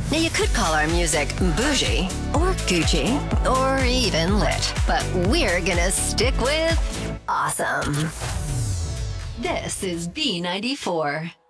Now, you could call our music bougie, or Gucci, or even lit, but we're gonna stick with awesome. This is B94.